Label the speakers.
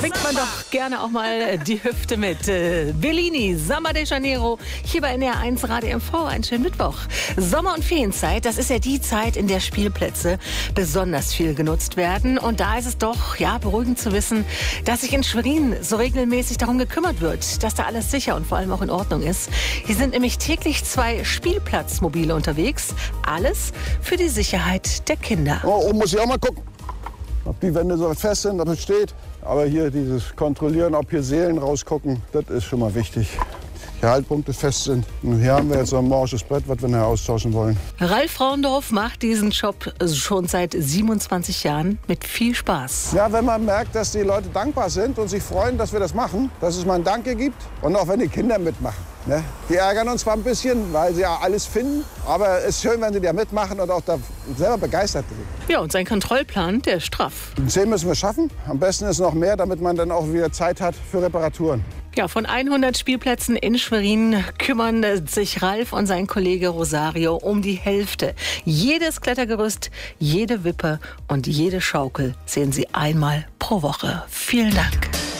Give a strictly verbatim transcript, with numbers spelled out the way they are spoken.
Speaker 1: Winkt man doch gerne auch mal die Hüfte mit. Äh, Bellini, Samba de Janeiro, hier bei N D R eins Radio M V. Einen schönen Mittwoch. Sommer- und Ferienzeit, das ist ja die Zeit, in der Spielplätze besonders viel genutzt werden. Und da ist es doch ja beruhigend zu wissen, dass sich in Schwerin so regelmäßig darum gekümmert wird, dass da alles sicher und vor allem auch in Ordnung ist. Hier sind nämlich täglich zwei Spielplatzmobile unterwegs. Alles für die Sicherheit der Kinder.
Speaker 2: Oh, oben muss ich auch mal gucken, ob die Wände so fest sind, ob es steht. Aber hier dieses Kontrollieren, ob hier Seelen rausgucken, das ist schon mal wichtig. Die Haltpunkte fest sind. Und hier haben wir jetzt so ein morsches Brett, was wir nachher austauschen wollen.
Speaker 1: Ralf Frauendorf macht diesen Job schon seit siebenundzwanzig Jahren mit viel Spaß.
Speaker 2: Ja, wenn man merkt, dass die Leute dankbar sind und sich freuen, dass wir das machen, dass es mal ein Danke gibt und auch wenn die Kinder mitmachen. Ne? Die ärgern uns zwar ein bisschen, weil sie ja alles finden, aber es ist schön, wenn sie da mitmachen und auch da selber begeistert sind.
Speaker 1: Ja, und sein Kontrollplan, der ist straff.
Speaker 2: Zehn müssen wir schaffen. Am besten ist noch mehr, damit man dann auch wieder Zeit hat für Reparaturen.
Speaker 1: Ja, von hundert Spielplätzen in Schwerin kümmern sich Ralf und sein Kollege Rosario um die Hälfte. Jedes Klettergerüst, jede Wippe und jede Schaukel sehen sie einmal pro Woche. Vielen Dank.